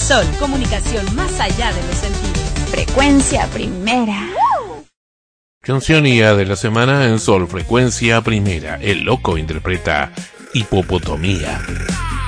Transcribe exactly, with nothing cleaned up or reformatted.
Sol, comunicación más allá de los sentidos. Frecuencia Primera. Canción I A de la semana en Sol, Frecuencia Primera. El Loco interpreta Hipopotomía.